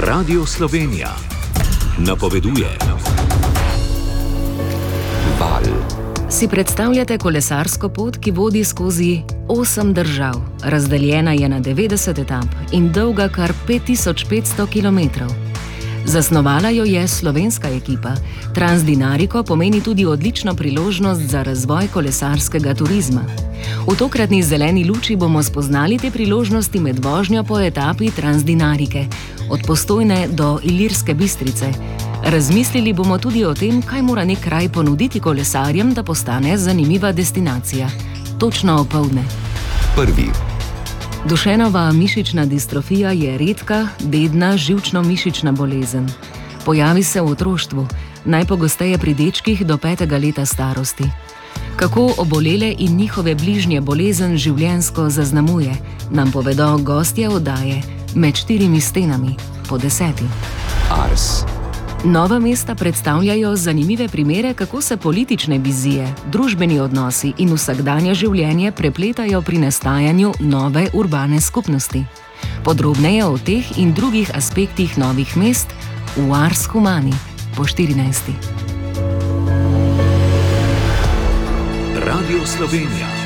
Radio Slovenija napoveduje. Val. Si predstavljate kolesarsko pot, ki vodi skozi 8 držav, razdeljena je na 90 etap in dolga kar 5500 km. Zasnovala jo je slovenska ekipa. Transdinarico pomeni tudi odlično priložnost za razvoj kolesarskega turizma. V tokratni zeleni luči bomo spoznali te priložnosti med vožnjo po etapi Transdinarike, od Postojne do Ilirske Bistrice. Razmislili bomo tudi o tem, kaj mora nek kraj ponuditi kolesarjem, da postane zanimiva destinacija. Točno opoldne. Prvi. Dušenova mišična distrofija je redka, dedna živčno-mišična bolezen. Pojavi se v otroštvu, najpogosteje pri dečkih do 5. leta starosti. Kako obolele in njihove bližnje bolezen življenjsko zaznamuje, nam povedo gostje oddaje Med 4 stenami po 10. Ars. Nova mesta predstavljajo zanimive primere, kako se politične vizije, družbeni odnosi in vsakdanje življenje prepletajo pri nastajanju nove urbane skupnosti. Podrobneje o teh in drugih aspektih novih mest v Ars Humani po 14. Radio Slovenija.